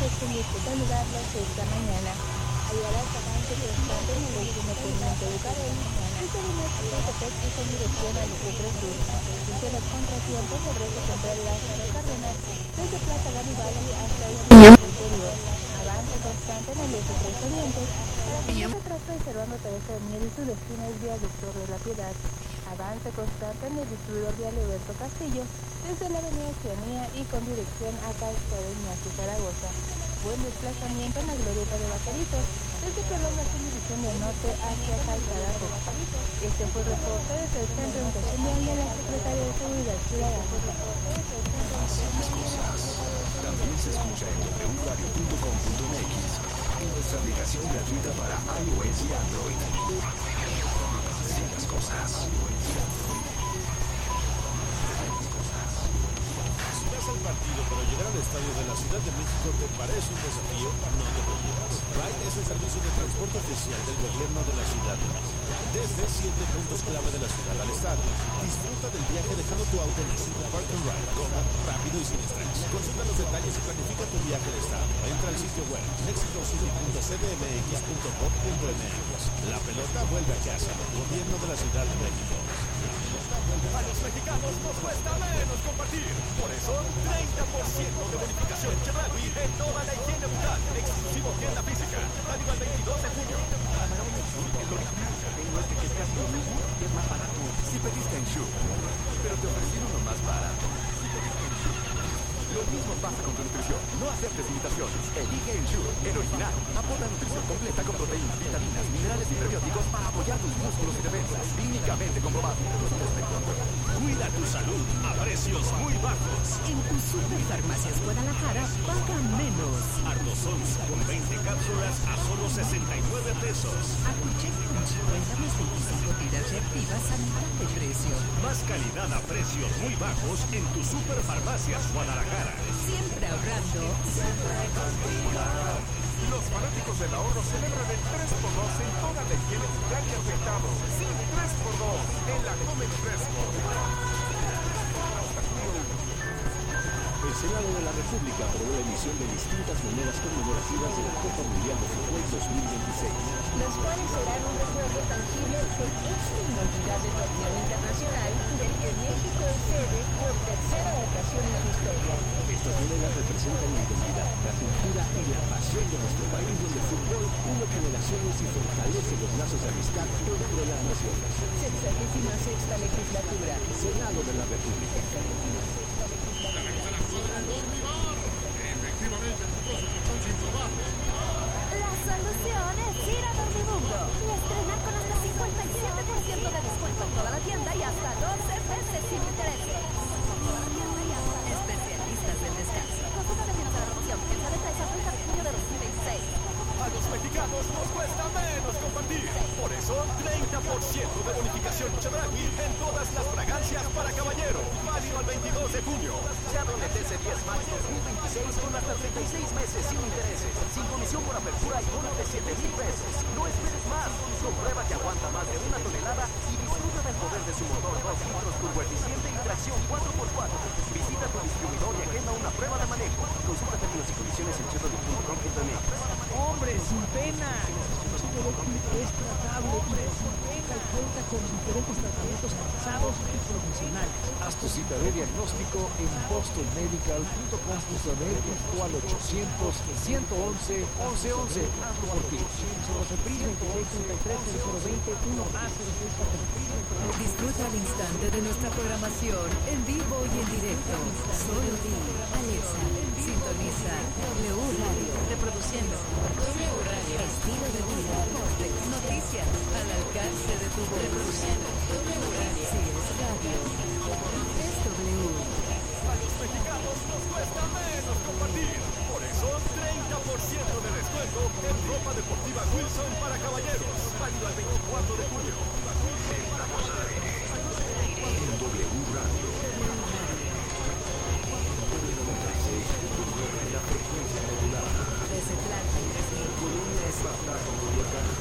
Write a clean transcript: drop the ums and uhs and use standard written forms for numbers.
gusto en saludarlos esta mañana. Hallarás avance constante en el eje poniente de Carol. Este Zacatepec y con dirección al eje 3 sur. Ligero contratiempo sobre eje central Lázaro Cárdenas, desde Plaza Garibaldi hasta el interior. Avance constante en el eje 3 oriente. Para que no retraso reservando Teresa de Mier y su destino es viaducto de la Piedad. Avance constante en el distribuidor vial Alberto Castillo, desde la avenida Oceanía y con dirección a Calzada Ignacio Zaragoza. Buen desplazamiento en la glorieta de Vaqueritos, desde prolongación división del norte hacia Calzada Roja. Este fue el reporte desde el Centro Educacional de la Secretaría de Seguridad Ciudadana. También se escucha en wradio.com.mx, en nuestra aplicación gratuita para iOS y Android. Así las cosas. El partido, pero llegar al estadio de la Ciudad de México te parece un desafío, no te preocupes. Ride es el servicio de transporte oficial del gobierno de la Ciudad de México. Desde 7 puntos clave de la ciudad al estadio. Disfruta del viaje dejando tu auto en el Super Park and Ride, cómodo, rápido y sin estrés. Consulta los detalles y planifica tu viaje al estadio. Entra al sitio web mexicocity.cdmx.gov.mx. La pelota vuelve a casa. Gobierno de la Ciudad de México. A los mexicanos nos cuesta menos compartir. Por eso, 30% de bonificación Chedraui en toda la higiene bucal. Exclusivo tienda física. Válido el 22 de junio. No es que es casi lo mismo y es más barato. Si pediste en Shure, pero te ofrecieron lo más barato. Lo mismo pasa con tu nutrición. No aceptes imitaciones. Elige Ensure, el original. Aporta nutrición completa con proteínas, vitaminas, minerales y prebióticos para apoyar tus músculos y defensas. Clínicamente comprobado. Cuida tu salud a precios muy bajos. En tu Superfarmacias Guadalajara paga menos. Ardosons con 20 cápsulas a solo 69 pesos. Acuchek con 50 más 25 tiras reactivas a mitad de precio. Más calidad a precios muy bajos en tu Superfarmacias Guadalajara. Siempre ahorrando. Los fanáticos del ahorro celebran el 3x2 en toda la higiene bucal y afeitado. Sí, 3x2 en la Comen Fresco. El Senado de la República aprobó la emisión de distintas monedas conmemorativas de la Copa Mundial de Fútbol 2026. Los cuales serán un recuerdo tangible del este inolvidable torneo internacional del que México es sede por tercera ocasión en su historia. Estas monedas representan la identidad, la cultura y la pasión de nuestro país, donde el fútbol une generaciones y fortalece los lazos de amistad entre las naciones. 66ª legislatura. Senado de la República. La solución es ir a Dormimundo y estrenar con hasta 57% de descuento en toda la tienda y hasta 12 meses sin intereses. Especialistas del descanso. Consulta términos de la promoción. Piensa detalles hasta el 1 de junio de 2026. A los mexicanos nos cuesta menos compartir. Por eso, 30% de bonificación Chedraui en todas las fragancias para caballero. Válido al 22 de junio. Chevrolet S10 Max 2026 con hasta 36 meses sin intereses. Sin comisión por apertura y bono de 7,000 pesos. No esperes más. Comprueba que aguanta más de 1 tonelada y disfruta del poder de su motor 2 litros turboeficiente y tracción 4x4. Visita tu distribuidor y agenda una prueba de manejo. Consulta términos y condiciones en chevrolet.com.mx. ¡Hombre, sin pena! Es tratable, sin pena, cuenta con diferentes tratamientos avanzados y profesionales. Haz tu cita de diagnóstico en bostonmedical.com.mx o al 800-111-1111. Hazlo por ti. Disfruta al instante de nuestra programación en vivo y en directo. Solo di, Alexa, sintoniza W Radio, reproduciendo W Radio, estilo de vida, noticias al alcance de tu voz, reproduciendo W Radio, sí, es radio, es W. A los mexicanos nos cuesta menos compartir. Por eso, 30% de descuento en ropa deportiva Wilson para caballeros. Válido al 24 de junio.